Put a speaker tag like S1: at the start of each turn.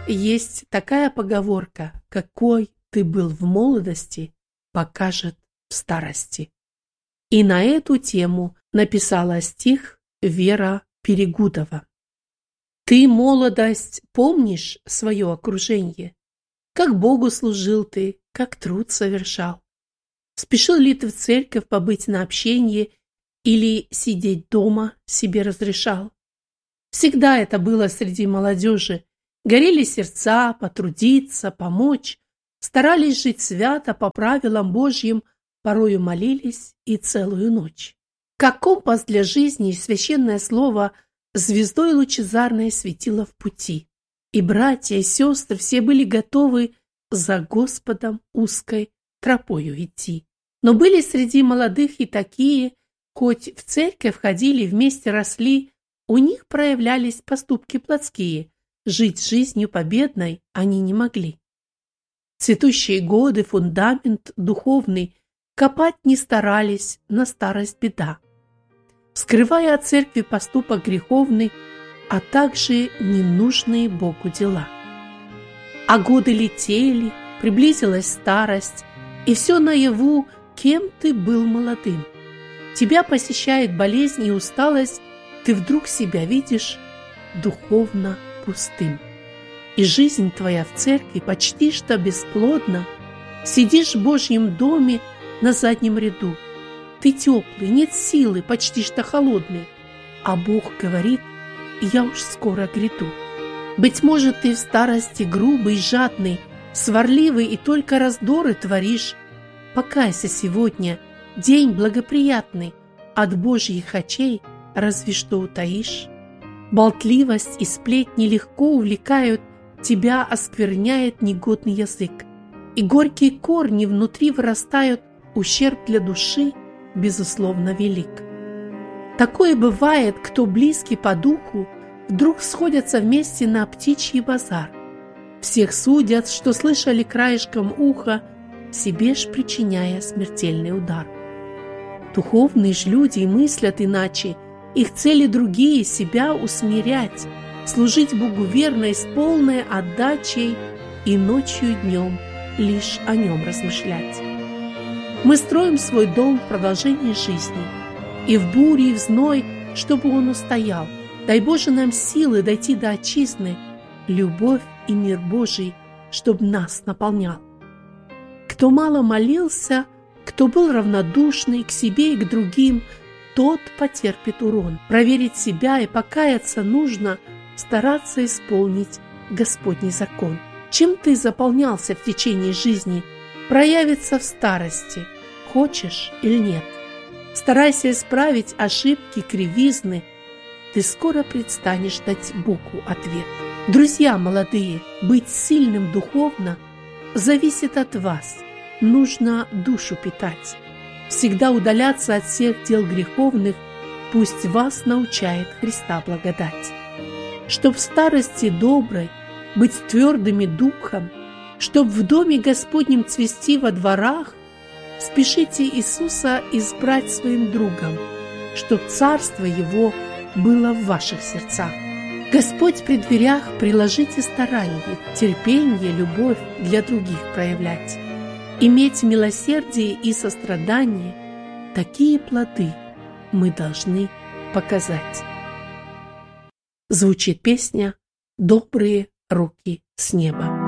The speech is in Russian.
S1: есть такая поговорка: какой ты был в молодости, покажет в старости. И на эту тему написала стих Вера Перегудова. Ты, молодость, помнишь свое окружение? Как Богу служил ты, как труд совершал? Спешил ли ты в церковь побыть на общении или сидеть дома себе разрешал? Всегда это было среди молодежи. Горели сердца потрудиться, помочь, старались жить свято по правилам Божьим, порою молились и целую ночь. Как компас для жизни, священное слово звездой лучезарной светило в пути. И братья, и сестры все были готовы за Господом узкой тропою идти. Но были среди молодых и такие, хоть в церковь ходили, вместе росли, у них проявлялись поступки плотские, жить жизнью победной они не могли. Цветущие годы, фундамент духовный, копать не старались, на старость беда. Скрывая от церкви поступок греховный, а также ненужные Богу дела. А годы летели, приблизилась старость, и все наяву, кем ты был молодым. Тебя посещает болезнь и усталость, ты вдруг себя видишь духовно пустым. И жизнь твоя в церкви почти что бесплодна, сидишь в Божьем доме на заднем ряду. Ты теплый, нет силы, почти что холодный, а Бог говорит: я уж скоро гряду. Быть может, ты в старости грубый, жадный, сварливый и только раздоры творишь. Покайся сегодня, день благоприятный, от Божьих очей разве что утаишь. Болтливость и сплетни легко увлекают, тебя оскверняет негодный язык, и горькие корни внутри вырастают, ущерб для души безусловно велик. Такое бывает, кто близкий по духу, вдруг сходятся вместе на птичий базар. Всех судят, что слышали краешком уха, себе ж причиняя смертельный удар. Духовные ж люди мыслят иначе, их цели другие, себя усмирять, служить Богу верно и с полной отдачей, и ночью и днем лишь о нем размышлять. Мы строим свой дом в продолжении жизни, и в буре, и в зной, чтобы он устоял. Дай Боже нам силы дойти до отчизны, любовь и мир Божий, чтоб нас наполнял. Кто мало молился, кто был равнодушный к себе и к другим, тот потерпит урон. Проверить себя и покаяться нужно, стараться исполнить Господний закон. Чем ты заполнялся в течение жизни, проявится в старости, хочешь или нет. Старайся исправить ошибки, кривизны, ты скоро предстанешь дать Богу ответ. Друзья молодые, быть сильным духовно зависит от вас. Нужно душу питать. Всегда удаляться от всех дел греховных, пусть вас научает Христа благодать. Чтоб в старости доброй быть твердыми духом, чтоб в доме Господнем цвести во дворах, спешите Иисуса избрать своим другом, чтоб царство Его было в ваших сердцах. Господь при дверях, приложите старание, терпение, любовь для других проявлять. Иметь милосердие и сострадание, такие плоды мы должны показать. Звучит песня «Добрые руки с неба».